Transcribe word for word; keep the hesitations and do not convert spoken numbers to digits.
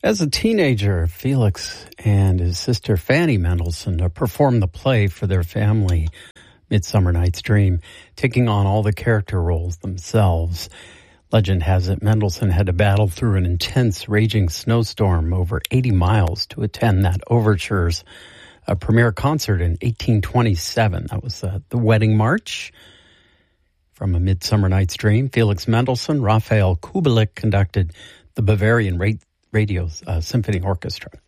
As a teenager, Felix and his sister Fanny Mendelssohn performed the play for their family, Midsummer Night's Dream, taking on all the character roles themselves. Legend has it Mendelssohn had to battle through an intense, raging snowstorm over eighty miles to attend that overture's uh, premiere concert in eighteen twenty-seven. That was uh, the Wedding March from A Midsummer Night's Dream. Felix Mendelssohn, Raphael Kubelik conducted the Bavarian Radio uh, Symphony Orchestra.